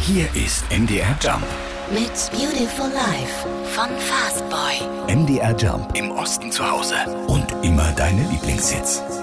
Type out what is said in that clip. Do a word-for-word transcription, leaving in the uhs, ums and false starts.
Hier ist M D R Jump mit Beautiful Life von Fastboy. M D R Jump. Im Osten zu Hause und immer deine Lieblingshits.